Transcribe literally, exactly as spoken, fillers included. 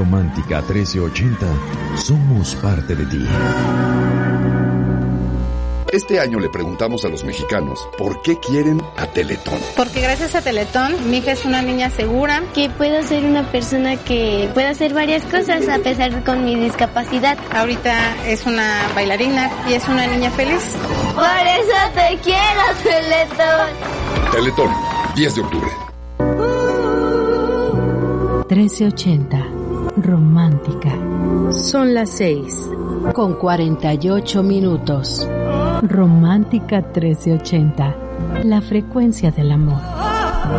Romántica trece ochenta, somos parte de ti. Este año le preguntamos a los mexicanos por qué quieren a Teletón. Porque gracias a Teletón, mi hija es una niña segura. Que puedo ser una persona que pueda hacer varias cosas a pesar de con mi discapacidad. Ahorita es una bailarina y es una niña feliz. Por eso te quiero, Teletón. Teletón, diez de octubre. trece ochenta, Romántica. Son las seis, con cuarenta y ocho minutos. Romántica trece ochenta, la frecuencia del amor.